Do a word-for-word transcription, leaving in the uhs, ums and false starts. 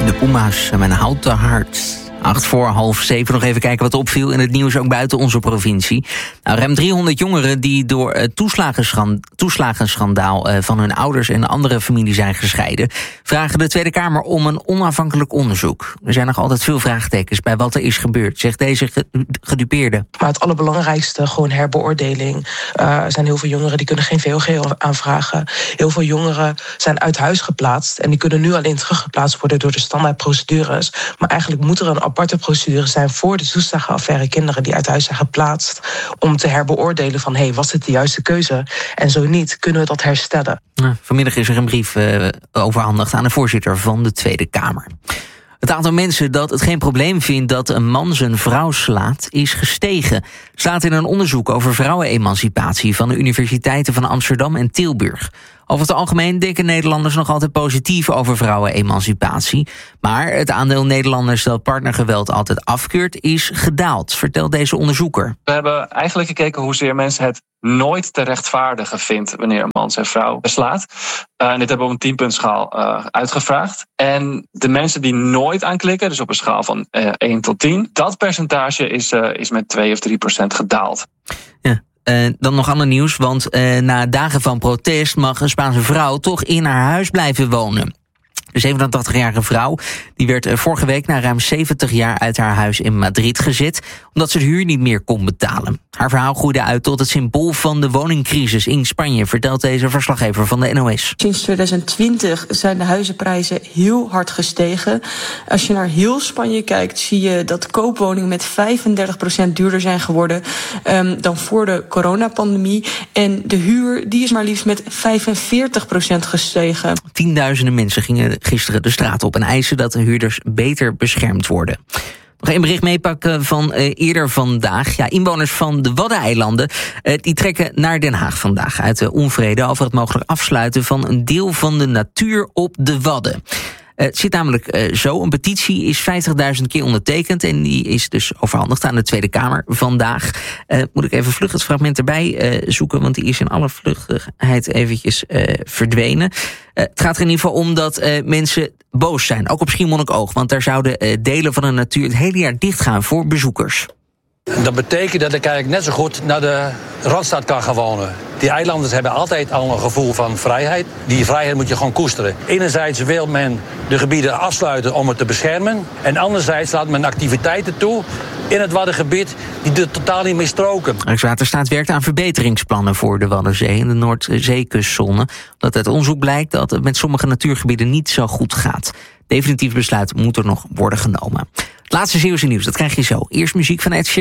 De Puma's met een houten hart. Acht voor half zeven, nog even kijken wat opviel in het nieuws ook buiten onze provincie. Nou, ruim driehonderd jongeren die door het toeslagenschandaal van hun ouders en andere familie zijn gescheiden, vragen de Tweede Kamer om een onafhankelijk onderzoek. Er zijn nog altijd veel vraagtekens bij wat er is gebeurd, zegt deze gedupeerde. Maar het allerbelangrijkste, gewoon herbeoordeling. Uh, er zijn heel veel jongeren die kunnen geen V O G aanvragen. Heel veel jongeren zijn uit huis geplaatst en die kunnen nu alleen teruggeplaatst worden door de standaardprocedures. Maar eigenlijk moet er een aparte procedure zijn voor de toeslagenaffaire kinderen die uit huis zijn geplaatst, om te herbeoordelen van, hé, hey, was het de juiste keuze? En zo niet, kunnen we dat herstellen? Nou, vanmiddag is er een brief uh, overhandigd aan de voorzitter van de Tweede Kamer. Het aantal mensen dat het geen probleem vindt dat een man zijn vrouw slaat, is gestegen. Staat in een onderzoek over vrouwenemancipatie van de universiteiten van Amsterdam en Tilburg. Over het algemeen denken Nederlanders nog altijd positief over vrouwenemancipatie. Maar het aandeel Nederlanders dat partnergeweld altijd afkeurt is gedaald, vertelt deze onderzoeker. We hebben eigenlijk gekeken hoezeer mensen het nooit te rechtvaardigen vindt wanneer een man zijn vrouw slaat. Uh, en dit hebben we op een tienpuntschaal uh, uitgevraagd. En de mensen die nooit aanklikken, dus op een schaal van uh, één tot tien... dat percentage is, uh, is met twee of drie procent gedaald. Ja. Uh, dan nog ander nieuws, want uh, na dagen van protest mag een Spaanse vrouw toch in haar huis blijven wonen. De zevenentachtigjarige vrouw die werd uh, vorige week na ruim zeventig jaar uit haar huis in Madrid gezet, omdat ze de huur niet meer kon betalen. Haar verhaal groeide uit tot het symbool van de woningcrisis in Spanje, vertelt deze verslaggever van de N O S. Sinds twintig twintig zijn de huizenprijzen heel hard gestegen. Als je naar heel Spanje kijkt, zie je dat koopwoningen met vijfendertig procent duurder zijn geworden um, dan voor de coronapandemie. En de huur die is maar liefst met vijfenveertig procent gestegen. Tienduizenden mensen gingen gisteren de straat op en eisen dat de huurders beter beschermd worden. Nog een bericht meepakken van uh, eerder vandaag. Ja, inwoners van de Waddeneilanden uh, die trekken naar Den Haag vandaag uit de onvrede over het mogelijk afsluiten van een deel van de natuur op de Wadden. Uh, het zit namelijk uh, zo, een petitie is vijftigduizend keer ondertekend en die is dus overhandigd aan de Tweede Kamer vandaag. Uh, moet ik even vlug het fragment erbij uh, zoeken, want die is in alle vlugtigheid eventjes uh, verdwenen. Uh, het gaat er in ieder geval om dat uh, mensen boos zijn, ook op Schiermonnikoog, want daar zouden uh, delen van de natuur het hele jaar dicht gaan voor bezoekers. Dat betekent dat ik eigenlijk net zo goed naar de Randstad kan gaan wonen. Die eilanders hebben altijd al een gevoel van vrijheid. Die vrijheid moet je gewoon koesteren. Enerzijds wil men de gebieden afsluiten om het te beschermen. En anderzijds laat men activiteiten toe in het Waddengebied die er totaal niet meer stroken. Rijkswaterstaat werkt aan verbeteringsplannen voor de Waddenzee en de Noordzeekustzone. Omdat uit onderzoek blijkt dat het met sommige natuurgebieden niet zo goed gaat. Definitief besluit moet er nog worden genomen. Het laatste Zeeuwse nieuws, dat krijg je zo. Eerst muziek van Ed Sheeran.